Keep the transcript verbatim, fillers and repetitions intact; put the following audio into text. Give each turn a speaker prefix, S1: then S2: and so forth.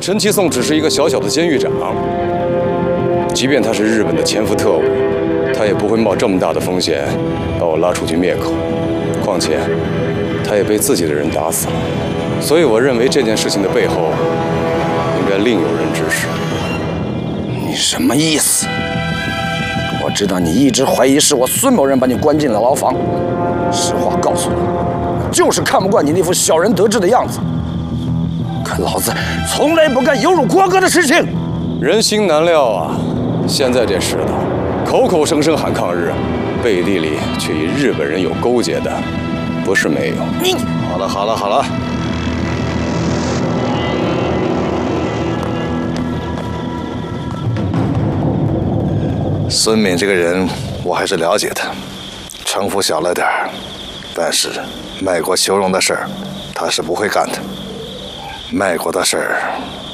S1: 陈其颂只是一个小小的监狱长，即便他是日本的潜伏特务，他也不会冒这么大的风险把我拉出去灭口。况且，他也被自己的人打死了。所以，我认为这件事情的背后应该另有人指使。
S2: 你什么意思？我知道你一直怀疑是我孙某人把你关进了牢房。实话告诉你，就是看不惯你那副小人得志的样子。可老子从来不干有辱国歌的事情。
S1: 人心难料啊！现在这世道，口口声声喊抗日，背地里却与日本人有勾结的，不是没有。
S2: 你
S3: 好了好了好了。孙敏这个人，我还是了解的，城府小了点儿，但是卖国求荣的事儿，他是不会干的。卖国的事儿，